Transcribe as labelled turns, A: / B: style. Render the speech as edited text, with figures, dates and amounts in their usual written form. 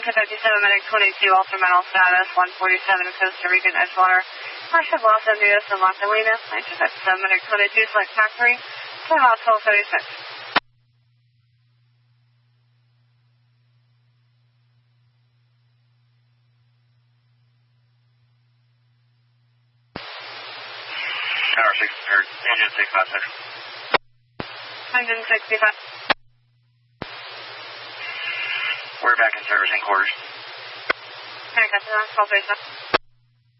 A: Kentucky 7 Medic 22, ultramental status, 147 Costa Rican Edgewater. I have Los Angeles and La Colina. I Kentucky 7 Medic 22, select factory, 10 miles 1236.
B: Tower 6, or engine 656.
A: Engine 65.
B: We're back in servicing quarters.
A: Okay, that's 1237.